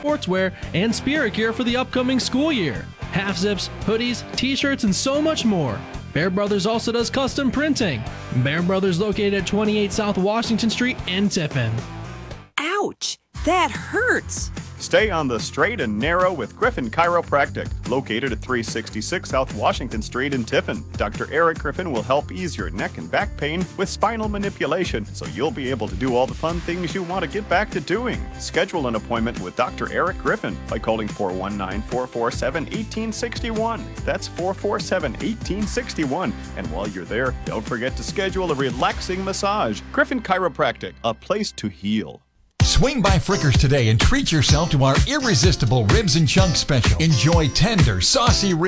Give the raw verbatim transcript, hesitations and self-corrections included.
sportswear, and spirit gear for the upcoming school year. Half zips, hoodies, t-shirts, and so much more. Bear Brothers also does custom printing. Bear Brothers located at twenty-eight South Washington Street in Tiffin. Ouch! That hurts! Stay on the straight and narrow with Griffin Chiropractic, located at three sixty-six South Washington Street in Tiffin. Doctor Eric Griffin will help ease your neck and back pain with spinal manipulation, so you'll be able to do all the fun things you want to get back to doing. Schedule an appointment with Doctor Eric Griffin by calling four one nine, four four seven, one eight six one. That's four four seven, one eight six one. And while you're there, don't forget to schedule a relaxing massage. Griffin Chiropractic, a place to heal. Swing by Frickers today and treat yourself to our irresistible ribs and chunks special. Enjoy tender, saucy ribs.